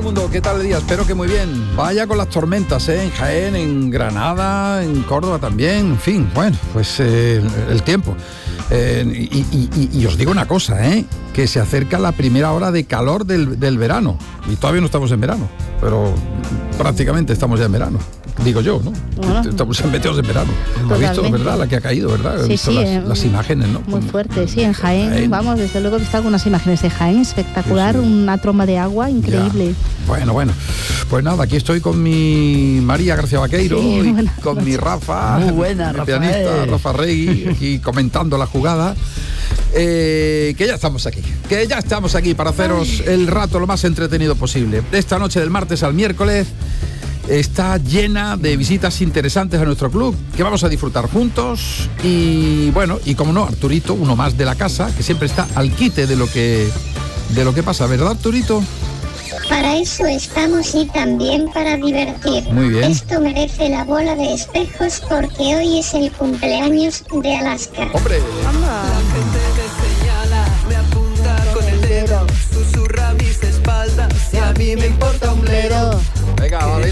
mundo, ¿qué tal el día? Espero que muy bien. Vaya con las tormentas, en Jaén, en Granada, en Córdoba también, en fin, bueno, pues el tiempo. Y os digo una cosa, que se acerca la primera hora de calor del verano. Y todavía no estamos en verano, pero prácticamente estamos ya en verano. Digo yo, ¿no? Bueno, estamos metidos en verano. ¿Has visto, verdad? La que ha caído, ¿verdad? He visto las imágenes, ¿no? Muy fuerte, sí, en Jaén, vamos, desde luego he visto algunas imágenes de Jaén, espectacular, sí. Una tromba de agua increíble. Ya. Bueno, pues nada, aquí estoy con mi María García Vaqueiro y con mi Rafa, muy buena, mi pianista, Rafa Regui, aquí comentando la jugada. Que ya estamos aquí para haceros el rato lo más entretenido posible. Esta noche del martes al miércoles está llena de visitas interesantes a nuestro club que vamos a disfrutar juntos y bueno, y como no, Arturito, uno más de la casa, que siempre está al quite de lo que pasa, ¿verdad, Arturito? Para eso estamos y también para divertir. Muy bien. Esto merece la bola de espejos porque hoy es el cumpleaños de Alaska. ¡Hombre! ¡Anda!